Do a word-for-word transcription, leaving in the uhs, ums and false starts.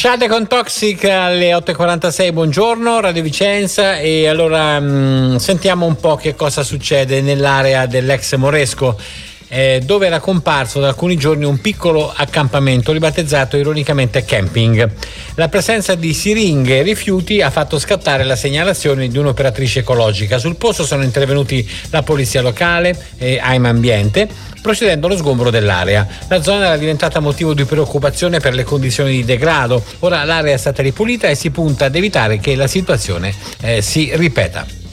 Sciate con Toxic alle otto e quarantasei, buongiorno Radio Vicenza. E allora mh, sentiamo un po' che cosa succede nell'area dell'ex Moresco, eh, dove era comparso da alcuni giorni un piccolo accampamento ribattezzato ironicamente camping. La presenza di siringhe e rifiuti ha fatto scattare la segnalazione di un'operatrice ecologica. Sul posto sono intervenuti la polizia locale e AIM Ambiente, procedendo allo sgombro dell'area. La zona era diventata motivo di preoccupazione per le condizioni di degrado. Ora l'area è stata ripulita e si punta ad evitare che la situazione eh, si ripeta.